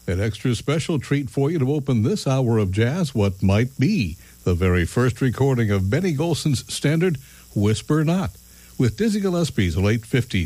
An extra special treat for you to open this hour of jazz, what might be the very first recording of Benny Golson's standard, Whisper Not, with Dizzy Gillespie's late 50s